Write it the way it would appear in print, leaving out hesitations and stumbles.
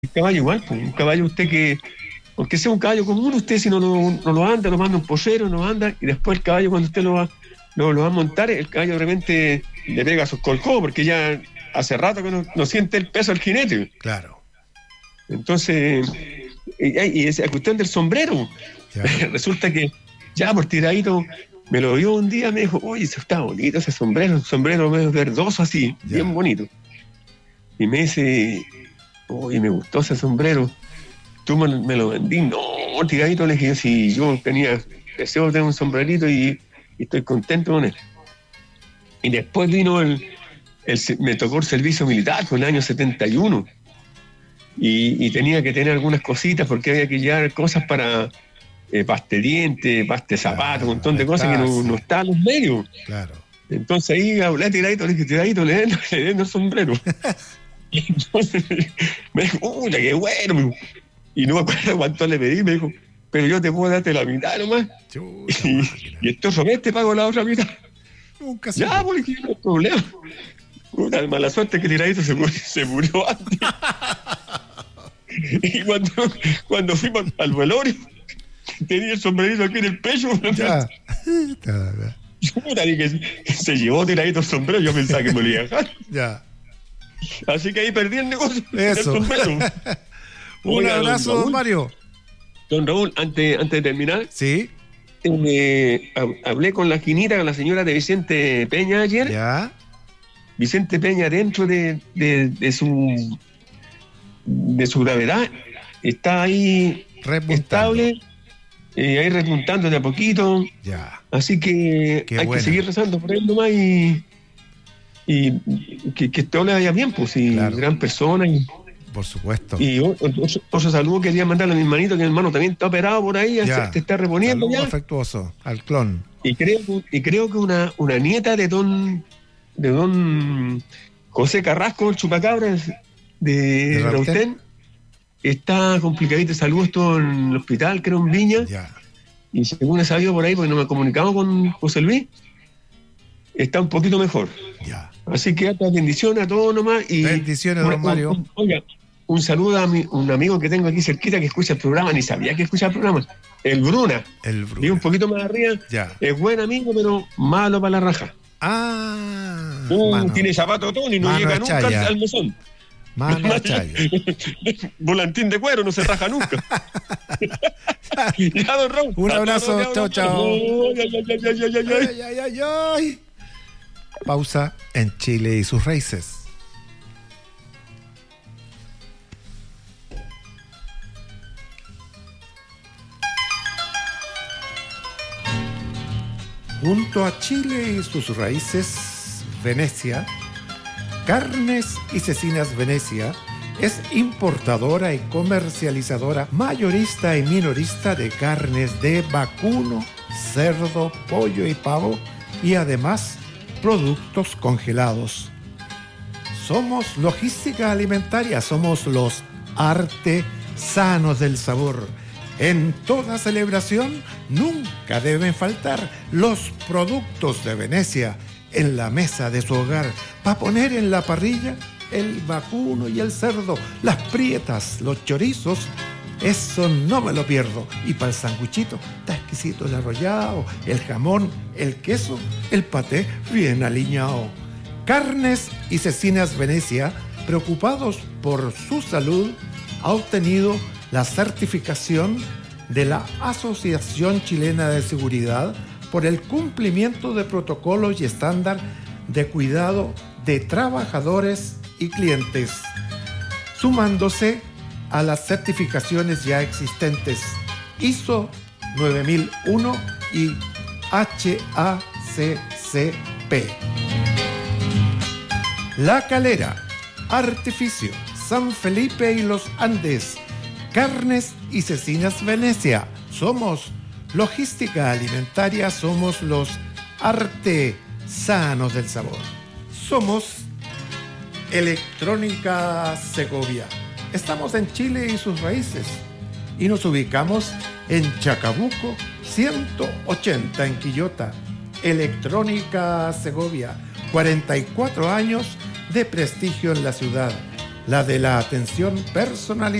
El caballo igual, pues, un caballo usted que, aunque sea un caballo común, usted si no lo anda, lo manda un pollero, no anda, y después el caballo cuando usted lo va a montar, el caballo de repente le pega sus colcó, porque ya hace rato que no siente el peso del jinete. Claro. Entonces, y esa cuestión del sombrero, Ya. resulta que ya por tiradito me lo vio un día, me dijo, oye, eso está bonito ese sombrero, un sombrero medio verdoso así, Ya. bien bonito. Y me dice, oye, me gustó ese sombrero, tú me lo vendí. No, tiradito, le dije, si yo tenía deseo de tener un sombrerito y estoy contento con él. Y después vino me tocó el servicio militar, fue el año 71. Y tenía que tener algunas cositas porque había que llevar cosas para pasta de dientes, pasta de zapatos, un montón de cosas que no estaban en los medios. Claro. Entonces ahí hablé a Tiradito, le dije, Tiradito, le den el sombrero. Y entonces me dijo, uy, qué bueno. Y no me acuerdo cuánto le pedí, me dijo, pero yo te puedo darte la mitad nomás. Chuta, Y entonces mes te pago la otra mitad. Nunca se Ya, porque no hay problema. Una mala suerte que Tiradito se murió antes. Y cuando fuimos al velorio, tenía el sombrerito aquí en el pecho. Ya. Chuta, dije, se llevó Tiradito el sombrero, yo pensaba que me lo iba a dejar. Ya. Así que ahí perdí el negocio. Eso. El sombrero. Un Oiga, abrazo, don Mario. Don Raúl, antes de terminar, Sí. hablé con la Quinita, con la señora de Vicente Peña ayer. Ya. Vicente Peña, dentro de su gravedad, está ahí Repuntando. estable, ahí repuntando de a poquito. Ya. Así que Qué hay buena. que seguir rezando por él nomás y que todo le vaya bien, pues, y Claro. gran persona. Por supuesto. Y otro saludo quería mandarle a mi hermanito, que mi hermano también está operado por ahí, Ya. se está reponiendo Saludo ya. afectuoso al clon. Y creo que una nieta de don José Carrasco, el chupacabras de Rautén? Rautén, está complicadito de salud, esto en el hospital, creo en Viña. Ya. Y según he sabido por ahí, porque no me comunicamos con José Luis, está un poquito mejor. Ya. Así que hartas bendiciones a todos nomás. Y Bendiciones, don Mario. Oiga, un saludo a un amigo que tengo aquí cerquita que escucha el programa, ni sabía que escucha el programa, el Bruna. El Vive Bruno. un poquito más arriba, Ya. es buen amigo, pero malo para la raja. Mano. Tiene zapato todo y no mano llega de nunca chaya. al mesón. Mano de chaya. Volantín de cuero, no se raja nunca. Ya, don Raúl. Un abrazo, chao, chao. Ay, ay, ay, ay, ay, ay, ay. Ay, ay, ay, ay. Pausa en Chile y sus raíces. Junto a Chile y sus raíces, Venecia, Carnes y Cecinas Venecia es importadora y comercializadora, mayorista y minorista de carnes de vacuno, cerdo, pollo y pavo y además productos congelados. Somos logística alimentaria, somos los artesanos del sabor. En toda celebración nunca deben faltar los productos de Venecia en la mesa de su hogar para poner en la parrilla el vacuno y el cerdo, las prietas, los chorizos. Eso no me lo pierdo. Y para el sanguchito está exquisito el arrollado, el jamón, el queso, el paté bien aliñado. Carnes y Cecinas Venecia, preocupados por su salud, ha obtenido la certificación de la Asociación Chilena de Seguridad por el cumplimiento de protocolos y estándar de cuidado de trabajadores y clientes, sumándose a las certificaciones ya existentes ISO 9001 y HACCP. La Calera, Artificio, San Felipe y los Andes, Carnes y Cecinas Venecia. Somos logística alimentaria, somos los artesanos del sabor. Somos Electrónica Segovia. Estamos en Chile y sus raíces y nos ubicamos en Chacabuco 180 en Quillota. Electrónica Segovia, 44 años de prestigio en la ciudad. la de la atención personalizada.